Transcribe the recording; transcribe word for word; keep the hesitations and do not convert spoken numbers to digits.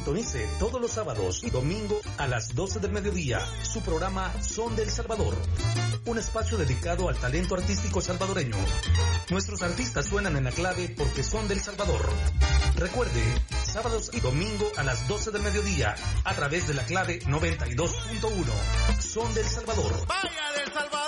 Sintonice todos los sábados y domingo a las doce del mediodía su programa Son del Salvador, un espacio dedicado al talento artístico salvadoreño. Nuestros artistas suenan en la clave porque son del Salvador. Recuerde, sábados y domingo a las doce del mediodía a través de la clave noventa y dos punto uno. Son del Salvador. ¡Vaya del Salvador!